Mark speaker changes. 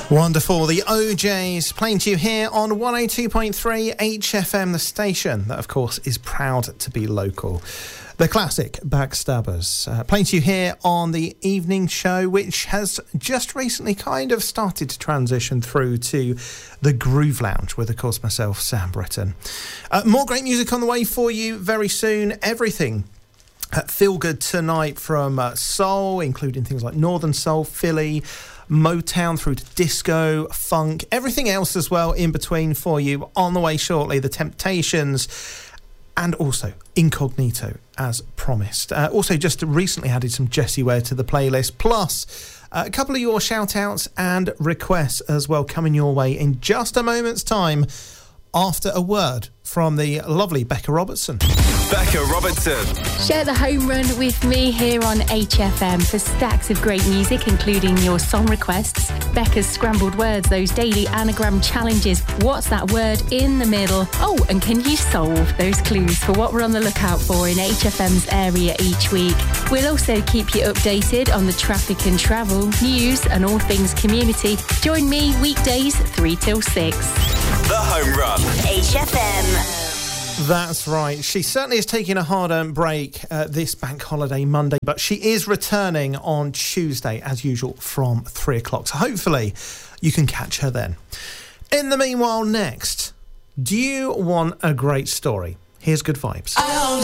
Speaker 1: Wonderful. The OJs playing to you here on 102.3 HFM, the station that, of course, is proud to be local. The classic Backstabbers, playing to you here on the evening show, which has just recently kind of started to transition through to the Groove Lounge with, of course, myself, Sam Britton. More great music on the way for you very soon. Everything feel good tonight from soul, including things like Northern Soul, Philly, Motown through to disco, funk, everything else as well in between for you on the way shortly. The Temptations and also Incognito as promised. Also just recently added some Jessie Ware to the playlist, plus a couple of your shout outs and requests as well coming your way in just a moment's time after a word from the lovely Becca Robertson.
Speaker 2: Becca Robertson.
Speaker 3: Share the home run with me here on HFM for stacks of great music, including your song requests, Becca's scrambled words, those daily anagram challenges. What's that word in the middle? Oh, and can you solve those clues for what we're on the lookout for in HFM's area each week? We'll also keep you updated on the traffic and travel, news and all things community. Join me weekdays 3 till 6.
Speaker 2: The Home Run.
Speaker 4: HFM.
Speaker 1: That's right. She certainly is taking a hard-earned break this bank holiday Monday, but she is returning on Tuesday, as usual, from 3 o'clock. So hopefully you can catch her then. In the meanwhile, next, do you want a great story? Here's Good Vibes.